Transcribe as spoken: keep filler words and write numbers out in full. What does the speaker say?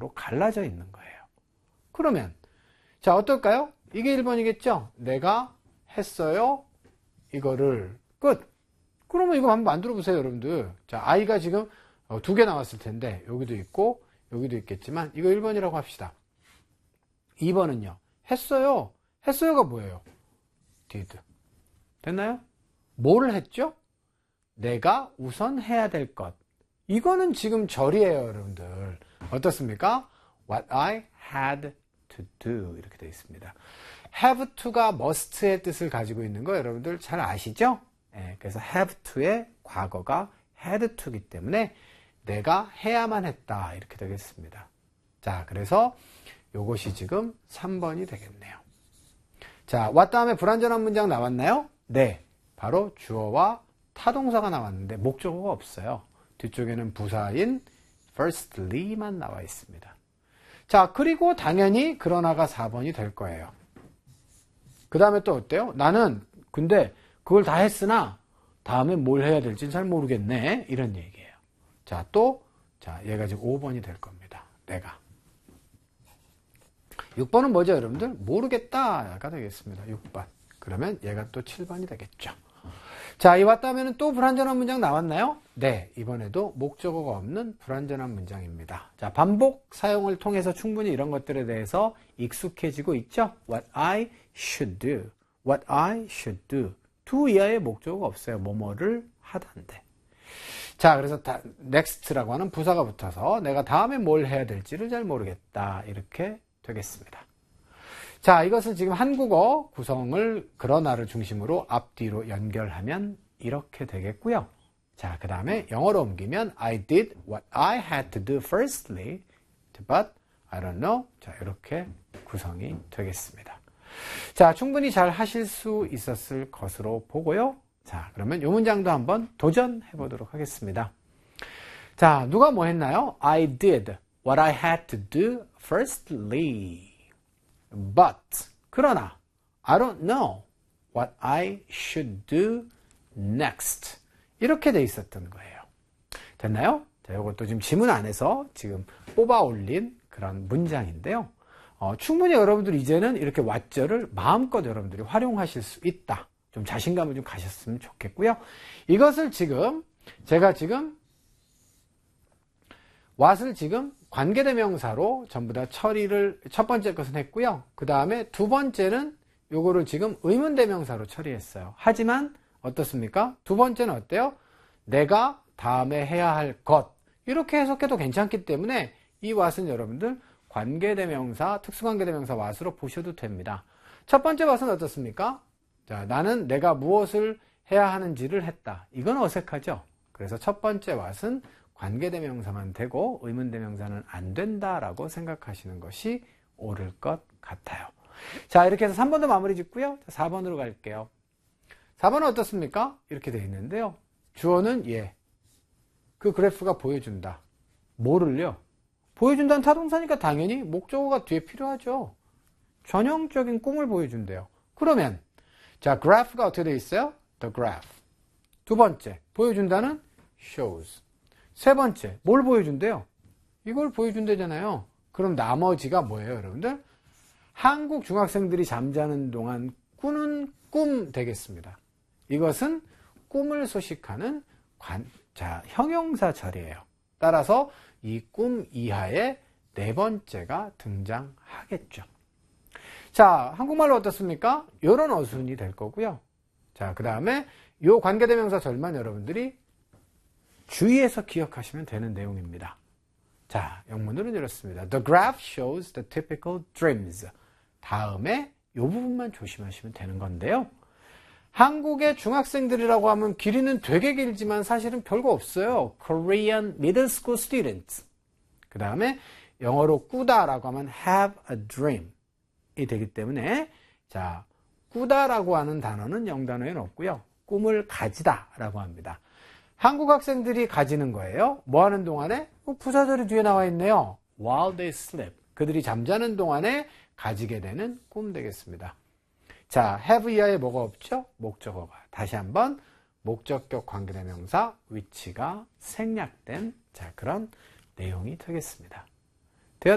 부분으로 갈라져 있는 거예요. 그러면 자 어떨까요? 이게 일 번이겠죠? 내가 했어요. 이거를 끝. 그러면 이거 한번 만들어 보세요, 여러분들. 자, I가 지금 두 개 나왔을 텐데 여기도 있고 여기도 있겠지만 이거 일 번이라고 합시다. 이 번은요. 했어요. 했어요가 뭐예요? did. 됐나요? 뭘 했죠? 내가 우선 해야 될 것. 이거는 지금 절이에요, 여러분들. 어떻습니까? What I had to do 이렇게 되어 있습니다. have to가 must의 뜻을 가지고 있는 거 여러분들 잘 아시죠? 네, 그래서 have to의 과거가 had to이기 때문에 내가 해야만 했다 이렇게 되겠습니다. 자, 그래서 요것이 지금 삼 번이 되겠네요. 자, what 다음에 불완전한 문장 나왔나요? 네, 바로 주어와 타동사가 나왔는데 목적어가 없어요. 뒤쪽에는 부사인 firstly만 나와 있습니다. 자, 그리고 당연히 그러나가 사 번이 될 거예요. 그 다음에 또 어때요? 나는 근데 그걸 다 했으나 다음에 뭘 해야 될지는 잘 모르겠네. 이런 얘기예요. 자, 또 자, 얘가 지금 오 번이 될 겁니다. 내가. 육 번은 뭐죠, 여러분들? 모르겠다가 되겠습니다. 육 번. 그러면 얘가 또 칠 번이 되겠죠. 자, 이 왔다면은 또 불완전한 문장 나왔나요? 네, 이번에도 목적어가 없는 불완전한 문장입니다. 자, 반복 사용을 통해서 충분히 이런 것들에 대해서 익숙해지고 있죠? What I should do. What I should do. do 이하의 목적어가 없어요. 뭐뭐를 하던데. 자, 그래서 다, next라고 하는 부사가 붙어서 내가 다음에 뭘 해야 될지를 잘 모르겠다. 이렇게 되겠습니다. 자, 이것은 지금 한국어 구성을 그러나를 중심으로 앞뒤로 연결하면 이렇게 되겠고요. 자, 그 다음에 영어로 옮기면 I did what I had to do firstly, but I don't know. 자, 이렇게 구성이 되겠습니다. 자, 충분히 잘 하실 수 있었을 것으로 보고요. 자, 그러면 이 문장도 한번 도전해 보도록 하겠습니다. 자, 누가 뭐 했나요? I did what I had to do firstly. But, 그러나, I don't know what I should do next. 이렇게 돼 있었던 거예요. 됐나요? 자, 이것도 지금 지문 안에서 지금 뽑아 올린 그런 문장인데요. 어, 충분히 여러분들 이제는 이렇게 what절을 마음껏 여러분들이 활용하실 수 있다. 좀 자신감을 좀 가셨으면 좋겠고요. 이것을 지금, 제가 지금 what을 지금 관계대명사로 전부 다 처리를 첫 번째 것은 했고요. 그 다음에 두 번째는 요거를 지금 의문대명사로 처리했어요. 하지만 어떻습니까? 두 번째는 어때요? 내가 다음에 해야 할 것. 이렇게 해석해도 괜찮기 때문에 이 what은 여러분들 관계대명사, 특수관계대명사 what으로 보셔도 됩니다. 첫 번째 what은 어떻습니까? 자, 나는 내가 무엇을 해야 하는지를 했다. 이건 어색하죠? 그래서 첫 번째 what은 관계대명사만 되고 의문대명사는 안 된다라고 생각하시는 것이 옳을 것 같아요. 자, 이렇게 해서 삼 번도 마무리 짓고요. 사 번으로 갈게요. 사 번은 어떻습니까? 이렇게 되어 있는데요. 주어는 예. 그 그래프가 보여준다. 뭐를요? 보여준다는 타동사니까 당연히 목적어가 뒤에 필요하죠. 전형적인 꿈을 보여준대요. 그러면 자, graph가 어떻게 되어 있어요? The graph. 두 번째, 보여준다는 shows. 세 번째, 뭘 보여준대요? 이걸 보여준대잖아요. 그럼 나머지가 뭐예요, 여러분들? 한국 중학생들이 잠자는 동안 꾸는 꿈 되겠습니다. 이것은 꿈을 소식하는 관, 자, 형용사절이에요. 따라서 이 꿈 이하의 네 번째가 등장하겠죠. 자, 한국말로 어떻습니까? 요런 어순이 될 거고요. 자, 그 다음에 요 관계대명사 절만 여러분들이 주의해서 기억하시면 되는 내용입니다. 자, 영문으로는 이렇습니다. The graph shows the typical dreams. 다음에 이 부분만 조심하시면 되는 건데요. 한국의 중학생들이라고 하면 길이는 되게 길지만 사실은 별거 없어요. Korean middle school students. 그 다음에 영어로 꾸다라고 하면 have a dream 이 되기 때문에 자, 꾸다라고 하는 단어는 영단어에는 없고요. 꿈을 가지다라고 합니다. 한국 학생들이 가지는 거예요. 뭐 하는 동안에? 부사절이 뒤에 나와 있네요. While they sleep. 그들이 잠자는 동안에 가지게 되는 꿈 되겠습니다. 자, have 이하에 뭐가 없죠? 목적어가. 다시 한번 목적격 관계대명사 위치가 생략된 자, 그런 내용이 되겠습니다.